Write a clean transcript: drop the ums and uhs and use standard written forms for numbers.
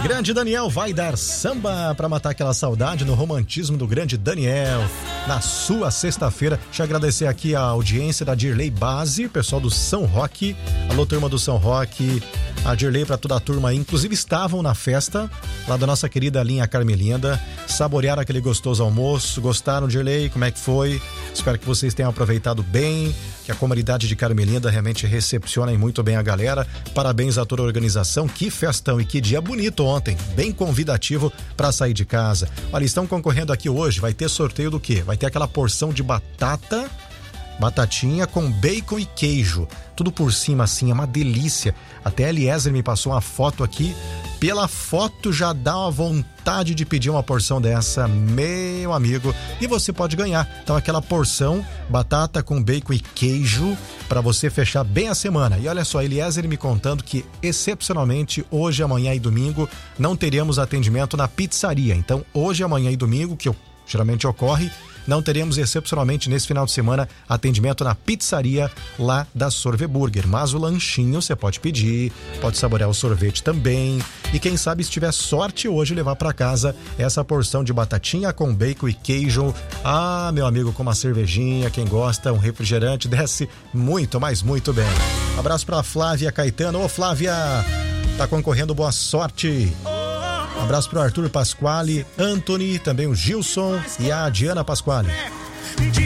Grande Daniel vai dar samba para matar aquela saudade no romantismo do grande Daniel na sua sexta-feira. Deixa eu agradecer aqui a audiência da Dirley Base, pessoal do São Roque. Alô, turma do São Roque. A Dirley para toda a turma aí, inclusive estavam na festa lá da nossa querida linha Carmelinda, saborearam aquele gostoso almoço. Gostaram, Dirley? Como é que foi? Espero que vocês tenham aproveitado bem, que a comunidade de Carmelinda realmente recepciona muito bem a galera. Parabéns a toda a organização. Que festão e que dia bonito ontem, bem convidativo para sair de casa. Olha, estão concorrendo aqui hoje, vai ter sorteio do quê? Vai ter aquela porção de batatinha com bacon e queijo, tudo por cima assim, é uma delícia. Até a Eliezer me passou uma foto aqui, pela foto já dá uma vontade de pedir uma porção dessa, meu amigo, e você pode ganhar. Então aquela porção, batata com bacon e queijo, para você fechar bem a semana. E olha só, Eliezer me contando que excepcionalmente hoje, amanhã e domingo não teremos atendimento na pizzaria. Então hoje, amanhã e domingo, que geralmente ocorre, não teremos excepcionalmente nesse final de semana atendimento na pizzaria lá da Sorve Burger, mas o lanchinho você pode pedir, pode saborear o sorvete também, e quem sabe se tiver sorte hoje levar para casa essa porção de batatinha com bacon e queijo. Ah, meu amigo, com uma cervejinha, quem gosta, um refrigerante, desce muito, mas muito bem. Abraço para Flávia Caetano. Ô Flávia, tá concorrendo, boa sorte. Abraço pro Arthur Pasquale, Anthony, também o Gilson e a Diana Pasquale.